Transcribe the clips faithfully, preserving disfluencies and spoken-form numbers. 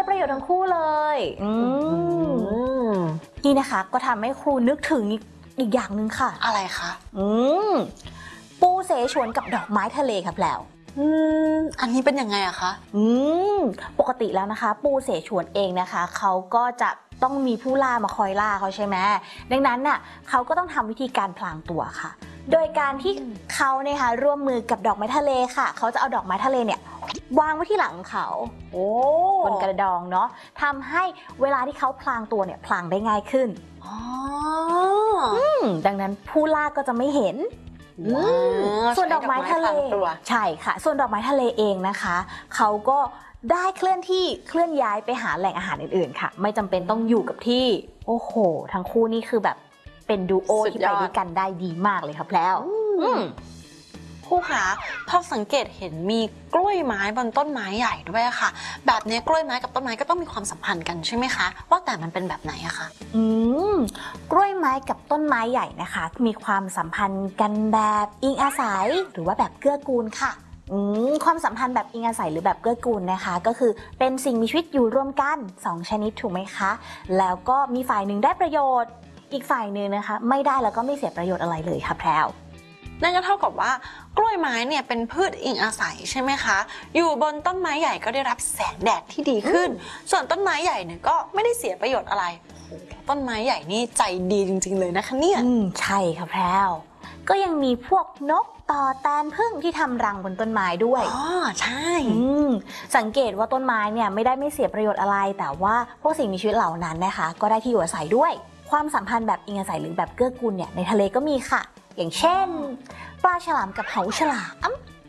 ประโยชน์ทั้งคู่เลยอืมนี่นะคะก็ทำให้ครูนึกถึงอีกอย่างหนึ่งค่ะอะไรคะอืมปูเสฉวนกับดอกไม้ทะเลครับแล้วอืมอันนี้เป็นยังไงอะคะอืมปกติแล้วนะคะปูเสฉวนเองนะคะเขาก็จะต้องมีผู้ล่ามาคอยล่าเขาใช่ไหมดังนั้นน่ะเขาก็ต้องทำวิธีการพลางตัวค่ะโดยการที่เขาเนี่ยค่ะร่วมมือกับดอกไม้ทะเลค่ะเขาจะเอาดอกไม้ทะเลเนี่ยวางไว้ที่หลังเขาโอ้บนกระดองเนาะทำให้เวลาที่เขาพลางตัวเนี่ยพลางได้ง่ายขึ้นอ๋อดังนั้นผู้ล่าก็จะไม่เห็นส่วนดอกไม้ทะเลใช่ค่ะส่วนดอกไม้ทะเลเองนะคะเขาก็ได้เคลื่อนที่เคลื่อนย้ายไปหาแหล่งอาหารอื่นๆค่ะไม่จำเป็นต้องอยู่กับที่โอ้โหทั้งคู่นี่คือแบบเป็นดูโอที่ไปด้วยกันได้ดีมากเลยครับแล้วครูคะพอสังเกตเห็นมีกล้วยไม้บนต้นไม้ใหญ่ด้วยค่ะแบบนี้กล้วยไม้กับต้นไม้ก็ต้องมีความสัมพันธ์กันใช่ไหมคะว่าแต่มันเป็นแบบไหนอะคะอืมกล้วยไม้กับต้นไม้ใหญ่นะคะมีความสัมพันธ์กันแบบอิงอาศัยหรือว่าแบบเกื้อกูลค่ะความสัมพันธ์แบบอิงอาศัยหรือแบบเกื้อกูลนะคะก็คือเป็นสิ่งมีชีวิตอยู่ร่วมกันสองชนิดถูกไหมคะแล้วก็มีฝ่ายหนึ่งได้ประโยชน์อีกฝ่ายหนึ่งนะคะไม่ได้แล้วก็ไม่เสียประโยชน์อะไรเลยค่ะแพรวนั่นก็เท่ากับว่ากล้วยไม้เนี่ยเป็นพืชอิงอาศัยใช่ไหมคะอยู่บนต้นไม้ใหญ่ก็ได้รับแสงแดดที่ดีขึ้นส่วนต้นไม้ใหญ่เนี่ยก็ไม่ได้เสียประโยชน์อะไรต้นไม้ใหญ่นี่ใจดีจริงๆเลยนะคะเนี่ยอืมใช่ค่ะแพรวก็ยังมีพวกนกต่อแตนผึ้งที่ทำรังบนต้นไม้ด้วยอ๋อใช่สังเกตว่าต้นไม้เนี่ยไม่ได้ไม่เสียประโยชน์อะไรแต่ว่าพวกสิ่งมีชีวิตเหล่านั้นนะคะก็ได้ที่อยู่อาศัยด้วยความสัมพันธ์แบบอิงอาศัยหรือแบบเกื้อกูลเนี่ยในทะเลก็มีค่ะอย่างเช่นปลาฉลามกับเหาฉลาม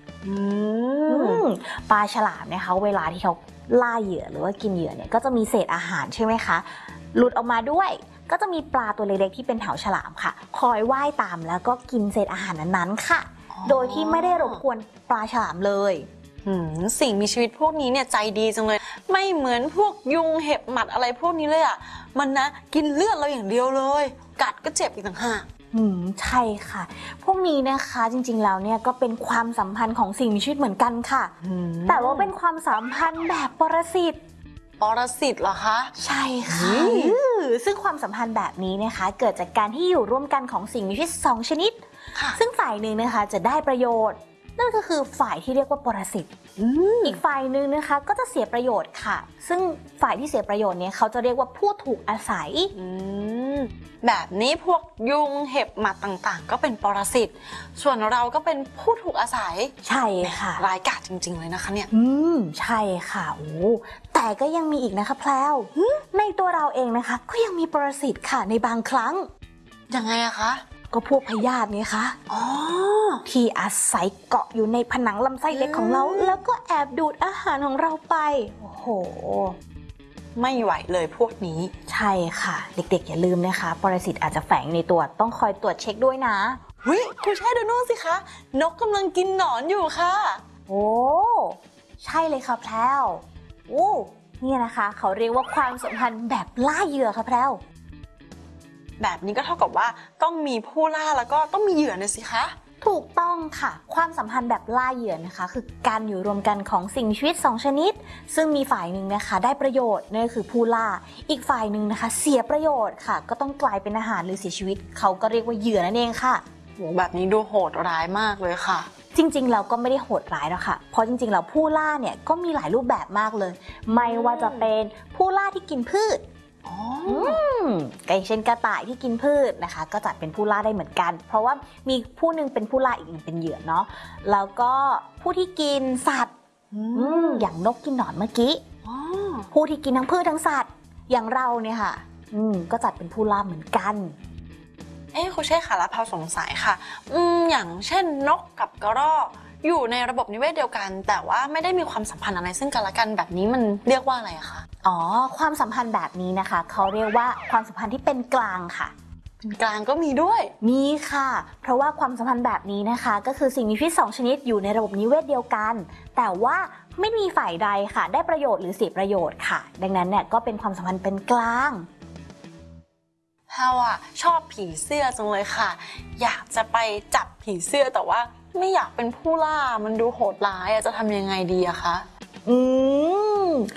ปลาฉลามเนี่ยเขาเวลาที่เขาล่าเหยื่อหรือว่ากินเหยื่อเนี่ยก็จะมีเศษอาหารใช่ไหมคะหลุดออกมาด้วยก็จะมีปลาตัวเล็กๆที่เป็นเหาฉลามค่ะคอยว่ายตามแล้วก็กินเศษอาหารนั้นๆค่ะโดยที่ไม่ได้รบกวนปลาฉลามเลยสิ่งมีชีวิตพวกนี้เนี่ยใจดีจังเลยไม่เหมือนพวกยุงเห็บหมัดอะไรพวกนี้เลยอ่ะมันนะกินเลือดเราอย่างเดียวเลยกัดก็เจ็บอีกต่างหากอืมใช่ค่ะพวกนี้นะคะจริงๆแล้วเนี่ยก็เป็นความสัมพันธ์ของสิ่งมีชีวิตเหมือนกันค่ะแต่ว่าเป็นความสัมพันธ์แบบปรสิตปรสิตเหรอคะใช่ค่ะซึ่งความสัมพันธ์แบบนี้นะคะเกิดจากการที่อยู่ร่วมกันของสิ่งมีชีวิตสองชนิดซึ่งฝ่ายหนึ่งนะคะจะได้ประโยชน์นั่นก็คือฝ่ายที่เรียกว่าปรสิตอีกฝ่ายหนึ่งนะคะก็จะเสียประโยชน์ค่ะซึ่งฝ่ายที่เสียประโยชน์เนี่ยเขาจะเรียกว่าผู้ถูกอาศัยแบบนี้พวกยุงเห็บหมัดต่างๆก็เป็นปรสิตส่วนเราก็เป็นผู้ถูกอาศัยใช่ค่ะร้ายกาจจริงๆเลยนะคะเนี่ยอืมใช่ค่ะโอ้แต่ก็ยังมีอีกนะคะแพรวในตัวเราเองนะคะก็ยังมีปรสิตค่ะในบางครั้งยังไงอะคะก็พวกพยาธินี่คะอ๋อที่อาศัยเกาะอยู่ในผนังลำไส้เล็กของเราแล้วก็แอบดูดอาหารของเราไปโอ้โหไม่ไหวเลยพวกนี้ใช่ค่ะเด็กๆอย่าลืมนะคะปรสิตอาจจะแฝงในตัวต้องคอยตรวจเช็คด้วยนะวิคุณแช่ดูนู่นสิคะนกกำลังกินหนอนอยู่ค่ะโอ้ใช่เลยค่ะแพรวโอ้นี่นะคะเขาเรียกว่าความสัมพันธ์แบบล่าเหยื่อค่ะแพรวแบบนี้ก็เท่ากับว่าต้องมีผู้ล่าแล้วก็ต้องมีเหยื่อนะสิคะถูกต้องค่ะความสัมพันธ์แบบล่าเหยื่อนะคะคือการอยู่รวมกันของสิ่งมีชีวิตสองชนิดซึ่งมีฝ่ายหนึ่งนะคะได้ประโยชน์นั่นก็คือผู้ล่าอีกฝ่ายหนึ่งนะคะเสียประโยชน์ค่ะก็ต้องกลายเป็นอาหารหรือเสียชีวิตเขาก็เรียกว่าเหยื่อนั่นเองค่ะโหแบบนี้ดูโหดร้ายมากเลยค่ะจริงๆเราก็ไม่ได้โหดร้ายหรอกค่ะเพราะจริงๆแล้วผู้ล่าเนี่ยก็มีหลายรูปแบบมากเลยไม่ว่าจะเป็นผู้ล่าที่กินพืชอ๋อก็อย่างเช่นกระต่ายที่กินพืชนะคะก็จัดเป็นผู้ล่าได้เหมือนกันเพราะว่ามีผู้หนึ่งเป็นผู้ล่าอีกหนึ่งเป็นเหยื่อเนาะแล้วก็ผู้ที่กินสัตว์อย่างนกกินหนอนเมื่อกี้ผู้ที่กินทั้งพืชทั้งสัตว์อย่างเราเนี่ยค่ะก็จัดเป็นผู้ล่าเหมือนกันเอ้ครูเช่ค่ะแล้วพาวสงสัยค่ะอืมอย่างเช่นนกกับกระรอกอยู่ในระบบนิเวศเดียวกันแต่ว่าไม่ได้มีความสัมพันธ์อะไรซึ่งกันและกันแบบนี้มันเรียกว่าอะไรอะคะอ๋อความสัมพันธ์แบบนี้นะคะเขาเรียกว่าความสัมพันธ์ที่เป็นกลางค่ะเป็นกลางก็มีด้วยมีค่ะเพราะว่าความสัมพันธ์แบบนี้นะคะก็คือสิ่งมีชีวิตสองชนิดอยู่ในระบบนิเวศเดียวกันแต่ว่าไม่มีฝ่ายใดค่ะได้ประโยชน์หรือเสียประโยชน์ค่ะดังนั้นเนี่ยก็เป็นความสัมพันธ์เป็นกลางเฮาอะชอบผีเสื้อจังเลยค่ะอยากจะไปจับผีเสื้อแต่ว่าไม่อยากเป็นผู้ล่ามันดูโหดร้ายจะทำยังไงดีอะคะอืมถ้าอย่าง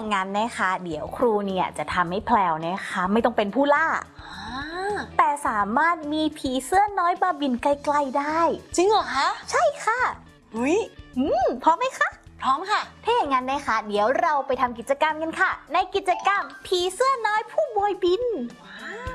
อย่างนั้นนะคะเดี๋ยวครูเนี่ยจะทำให้แพลวนะคะไม่ต้องเป็นผู้ล่าอ่าแต่สามารถมีผีเสื้อน้อยมาบินไกลๆได้จริงเหรอคะใช่ค่ะอุ้ยอืมพร้อมไหมคะพร้อมค่ะถ้าอย่างนั้นนะคะเดี๋ยวเราไปทำกิจกรรมกันค่ะ ในกิจกรรมผีเสื้อน้อยผู้โบยบินว้าว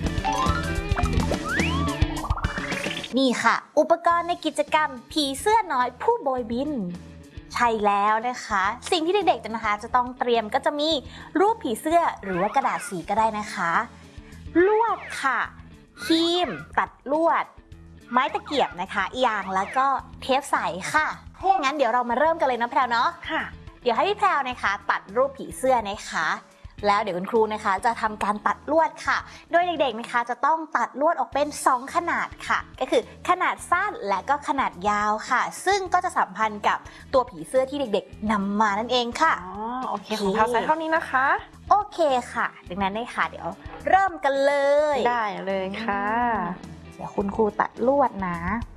นี่ค่ะ อุปกรณ์ในกิจกรรมผีเสื้อน้อยผู้โบยบิน ใช่แล้วนะคะ สิ่งที่เด็กๆนะคะจะต้องเตรียมก็จะมีรูปผีเสื้อหรือว่ากระดาษสีก็ได้นะคะลวดค่ะครีมตัดลวด ไม้ตะเกียบนะคะยางแล้วก็เทปใสค่ะถ้าอย่างนั้นเดี๋ยวเรามาเริ่มกันเลยนะแพรวเนาะค่ะเดี๋ยวให้พี่แพรวนะคะตัดรูปผีเสื้อนะคะแล้วเดี๋ยวคุณครูนะคะจะทำการตัดลวดค่ะโดยเด็กๆนะคะจะต้องตัดลวดออกเป็นสองขนาดค่ะก็คือขนาดสั้นและก็ขนาดยาวค่ะซึ่งก็จะสัมพันธ์กับตัวผีเสื้อที่เด็กๆนำมานั่นเองค่ะอ๋อ โอเค ของเราใช้เท่านี้นะคะโอเคค่ะดังนั้นเลยค่ะเดี๋ยวเริ่มกันเลยได้เลยค่ะเดี๋ยวคุณครูตัดลวดนะ